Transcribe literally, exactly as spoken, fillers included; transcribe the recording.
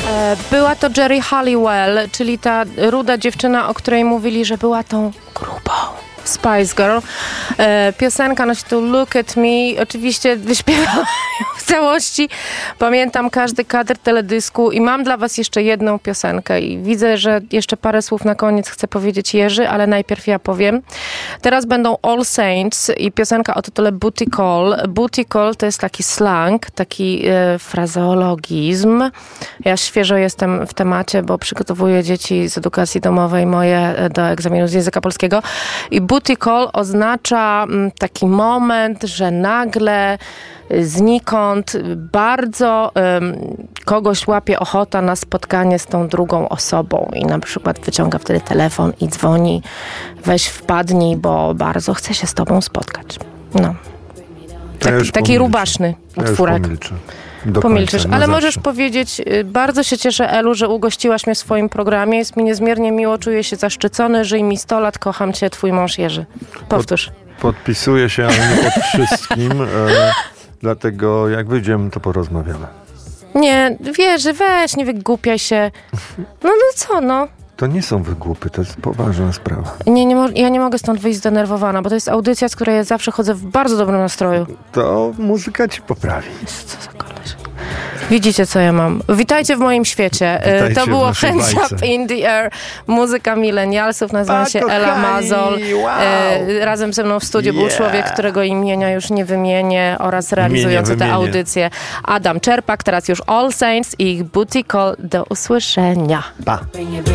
Była to Geri Halliwell, czyli ta ruda dziewczyna, o której mówili, że była tą grubą Spice Girl. E, piosenka nosi tu Look at Me. Oczywiście wyśpiewałam ją w całości. Pamiętam każdy kadr teledysku i mam dla was jeszcze jedną piosenkę i widzę, że jeszcze parę słów na koniec chce powiedzieć Jerzy, ale najpierw ja powiem. Teraz będą All Saints i piosenka o tytule Booty Call. Booty Call to jest taki slang, taki e, frazeologizm. Ja świeżo jestem w temacie, bo przygotowuję dzieci z edukacji domowej moje do egzaminu z języka polskiego i booty call oznacza taki moment, że nagle znikąd bardzo um, kogoś łapie ochota na spotkanie z tą drugą osobą i na przykład wyciąga wtedy telefon i dzwoni, weź wpadnij, bo bardzo chce się z tobą spotkać. No. Taki, taki rubaszny utwórek. Pomilczysz, ale zawsze. Możesz powiedzieć, bardzo się cieszę, Elu, że ugościłaś mnie w swoim programie. Jest mi niezmiernie miło, czuję się zaszczycony. Żyj mi sto lat, kocham cię, twój mąż Jerzy. Powtórz. Pod, podpisuję się, ale nie pod wszystkim. E, dlatego jak wyjdziemy, to porozmawiamy. Nie, Jerzy, weź, nie wygłupiaj się. No, no co, no. To nie są wygłupy, to jest poważna sprawa. Nie, nie mo- ja nie mogę stąd wyjść zdenerwowana, bo to jest audycja, z której ja zawsze chodzę w bardzo dobrym nastroju. To muzyka ci poprawi. Co za koleś. Widzicie, co ja mam. Witajcie w moim świecie. Witajcie to było Hands Up in the Air, muzyka milenialsów. Nazywam A, się kochani, Ela Mazol. wow. E, razem ze mną w studiu yeah. był człowiek, którego imienia już nie wymienię, oraz realizujący tę audycję Adam Czerpak. Teraz już All Saints i ich Booty Call. Do usłyszenia. Pa.